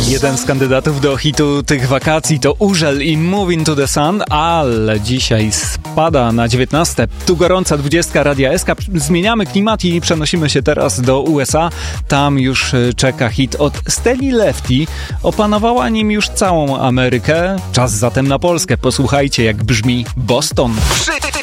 Jeden z kandydatów do hitu tych wakacji to Urzel i Moving to the Sun, ale dzisiaj spada na 19. Tu gorąca 20 Radia SK. Zmieniamy klimat i przenosimy się teraz do USA. Tam już czeka hit od Steli Lefty. Opanowała nim już całą Amerykę. Czas zatem na Polskę. Posłuchajcie, jak brzmi Boston.